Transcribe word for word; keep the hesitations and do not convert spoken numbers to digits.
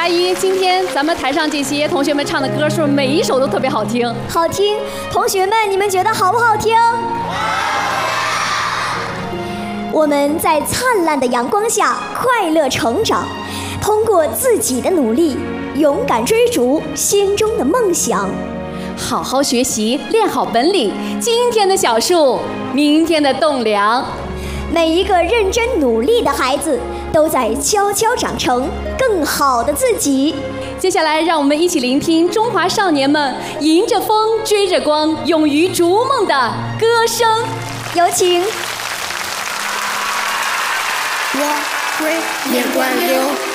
佳一，今天咱们台上这些同学们唱的歌，是不是每一首都特别好听？ 好听，同学们，你们觉得好不好听？我们在灿烂的阳光下快乐成长，通过自己的努力，勇敢追逐心中的梦想。 好好学习，练好本领，今天的小树，明天的栋梁。 每一个认真努力的孩子，都在悄悄长成更好的自己。 接下来，让我们一起聆听中华少年们迎着风、追着光、勇于逐梦的歌声。 有请。 我会年贯流。